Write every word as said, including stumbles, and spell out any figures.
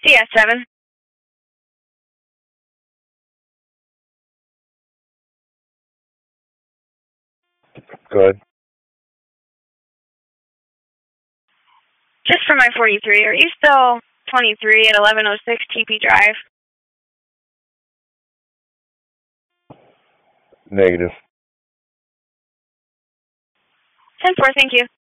C S seven. Good. Just for my forty-three, are you still twenty-three at eleven oh six T P Drive? Negative. ten four, thank you.